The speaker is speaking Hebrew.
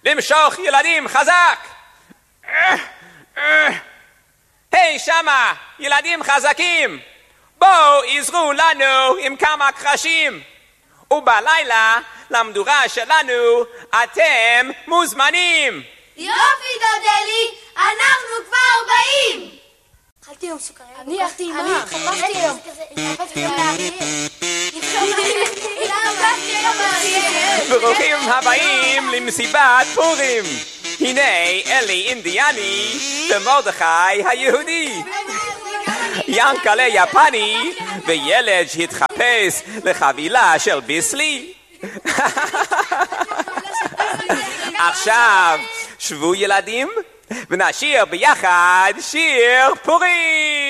למשוך ילדים חזק! היי שמה, ילדים חזקים! בואו עזרו לנו עם כמה קרשים! ובלילה למדורה שלנו אתם מוזמנים! יופי דודלי, אנחנו כבר באים! אכלתי היום סוכריה. אני אכלתי עם מה? חפשתי היום. ברוכים הבאים למסיבת פורים! הנה אלי אינדיאני ומרדכי היהודי! ינקלה יפני וילד שהתחפש לחבילה של ביסלי. עכשיו שבו ילדים ונשיר ביחד שיר פורים.